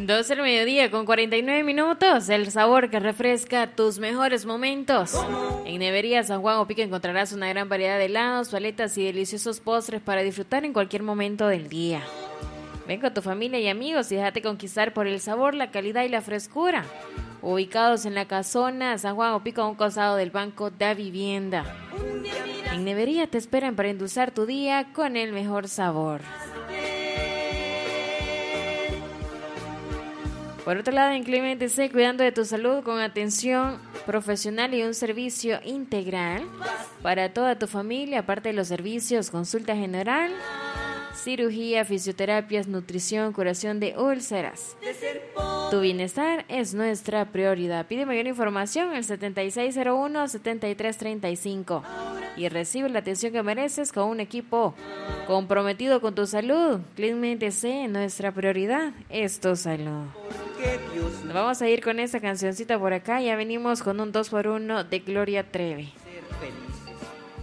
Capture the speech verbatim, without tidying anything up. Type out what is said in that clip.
doce del mediodía con cuarenta y nueve minutos. El sabor que refresca tus mejores momentos. En Nevería San Juan Opica encontrarás una gran variedad de helados, paletas y deliciosos postres para disfrutar en cualquier momento del día. Ven con tu familia y amigos y déjate conquistar por el sabor, la calidad y la frescura. Ubicados en la casona San Juan Opica, a un costado del Banco da Vivienda. En Nevería te esperan para endulzar tu día con el mejor sabor. Por otro lado, en Clemente C, cuidando de tu salud con atención profesional y un servicio integral para toda tu familia, aparte de los servicios, consulta general, cirugía, fisioterapias, nutrición, curación de úlceras. Tu bienestar es nuestra prioridad. Pide mayor información al setenta y seis cero uno, setenta y tres treinta y cinco y recibe la atención que mereces con un equipo comprometido con tu salud. Clemente C, nuestra prioridad es tu salud. Nos vamos a ir con esta cancioncita por acá. Ya venimos con un dos por uno de Gloria Trevi.